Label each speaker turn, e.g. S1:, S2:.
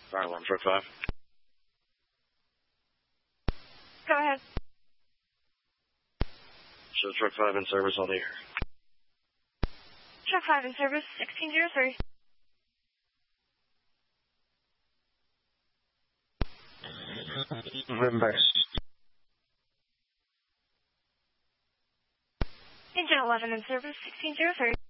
S1: Fire alarm, truck 5.
S2: Go ahead.
S1: Show truck 5 in service on the air.
S2: Truck 5 in service, 1603.
S3: Remember.
S2: Engine 11 in service, 1603.